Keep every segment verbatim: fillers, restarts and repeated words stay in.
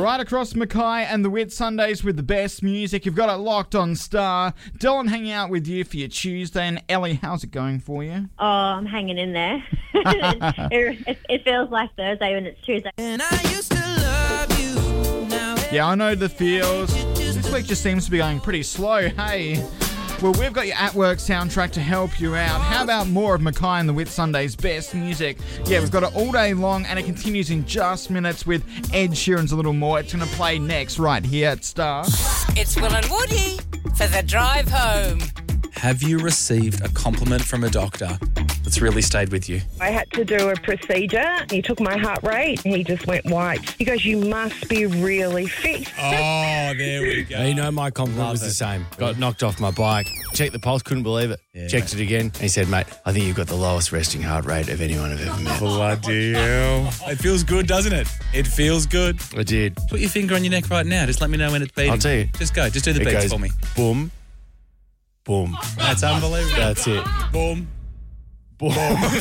Right across Mackay and the Whit Sundays with the best music. You've got it locked on Star. Dylan hanging out with you for your Tuesday. And Ellie, how's it going for you? Oh, I'm hanging in there. it, it, it feels like Thursday when it's Tuesday. And I used to love you. Now Yeah, I know the feels. This week just seems to be going pretty slow. Hey, well, we've got your At Work soundtrack to help you out. How about more of Mackay and the Whit Sundays' best music? Yeah, we've got it all day long, and it continues in just minutes with Ed Sheeran's A Little More. It's going to play next right here at Star. It's Will and Woody for the drive home. Have you received a compliment from a doctor that's really stayed with you? I had to do a procedure. He took my heart rate. He just went white. He goes, you must be really fit. Oh, there we go. You know, my compliment Love was it. the same. Got knocked off my bike. Checked the pulse, couldn't believe it. Yeah. Checked it again. And he said, mate, I think you've got the lowest resting heart rate of anyone I've ever met. Bloody hell. It feels good, doesn't it? It feels good. I did. Put your finger on your neck right now. Just let me know when it's beating. I'll tell you. Just go. Just do the It beats goes for me. boom, boom. That's unbelievable. That's it. Boom. Boom.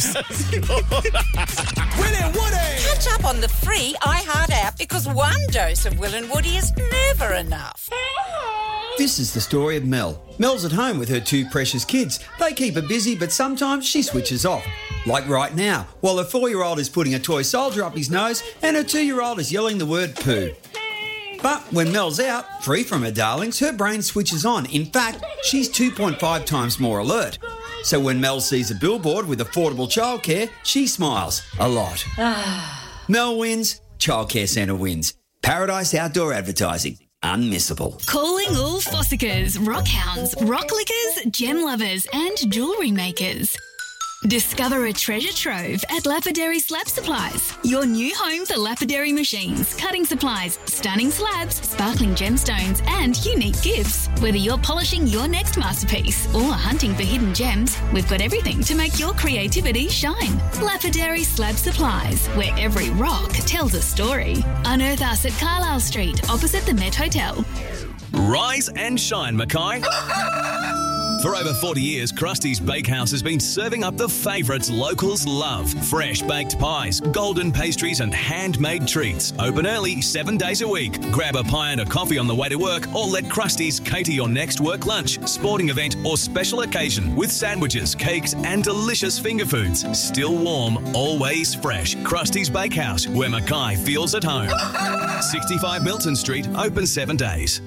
Will and Woody. Catch up on the free iHeart app because one dose of Will and Woody is never enough. This is the story of Mel. Mel's at home with her two precious kids. They keep her busy, but sometimes she switches off. Like right now, while her four-year-old is putting a toy soldier up his nose and her two-year-old is yelling the word poo. But when Mel's out, free from her darlings, her brain switches on. In fact, she's two point five times more alert. So when Mel sees a billboard with affordable childcare, she smiles a lot. Mel wins, Childcare Centre wins. Paradise Outdoor Advertising. Unmissable. Calling all Fossicas, rockhounds, rock lickers, gem lovers and jewellery makers. Discover a treasure trove at Lapidary Slab Supplies, your new home for lapidary machines, cutting supplies, stunning slabs, sparkling gemstones and unique gifts. Whether you're polishing your next masterpiece or hunting for hidden gems, we've got everything to make your creativity shine. Lapidary Slab Supplies, where every rock tells a story. Unearth us at Carlisle Street, opposite the Met Hotel. Rise and shine, Mackay. For over forty years, Krusty's Bakehouse has been serving up the favourites locals love. Fresh baked pies, golden pastries and handmade treats. Open early, seven days a week. Grab a pie and a coffee on the way to work or let Krusty's cater your next work lunch, sporting event or special occasion with sandwiches, cakes and delicious finger foods. Still warm, always fresh. Krusty's Bakehouse, where Mackay feels at home. sixty-five Milton Street, open seven days.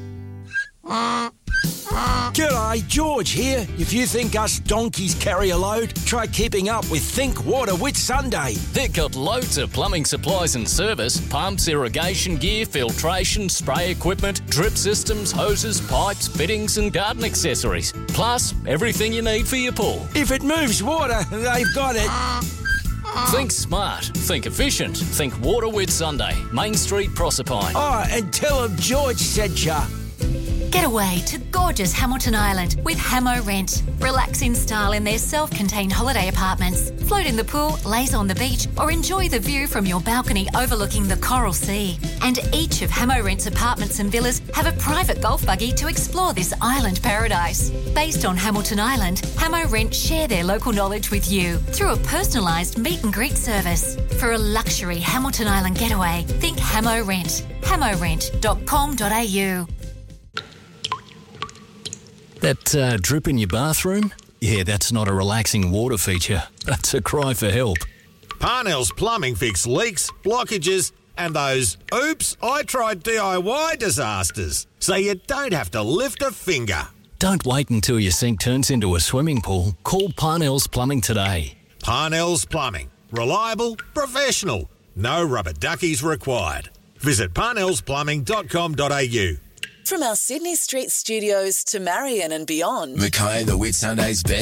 G'day, George here. If you think us donkeys carry a load, try keeping up with Think Water Whit Sunday. They've got loads of plumbing supplies and service, pumps, irrigation gear, filtration, spray equipment, drip systems, hoses, pipes, fittings and garden accessories. Plus, everything you need for your pool. If it moves water, they've got it. Think smart, think efficient, think Water Whit Sunday, Main Street, Proserpine. Oh, and tell them George sent ya. Get away to gorgeous Hamilton Island with Hamo Rent. Relax in style in their self-contained holiday apartments. Float in the pool, laze on the beach, or enjoy the view from your balcony overlooking the Coral Sea. And each of Hamo Rent's apartments and villas have a private golf buggy to explore this island paradise. Based on Hamilton Island, Hamo Rent share their local knowledge with you through a personalised meet and greet service. For a luxury Hamilton Island getaway, think Hamo Rent. hamo rent dot com dot a u. That uh, drip in your bathroom? Yeah, that's not a relaxing water feature. That's a cry for help. Parnell's Plumbing fix leaks, blockages and those oops, I tried D I Y disasters. So you don't have to lift a finger. Don't wait until your sink turns into a swimming pool. Call Parnell's Plumbing today. Parnell's Plumbing. Reliable, professional. No rubber duckies required. Visit parnells plumbing dot com dot a u. From our Sydney Street studios to Marion and beyond. Mackay, the Whit Sunday's best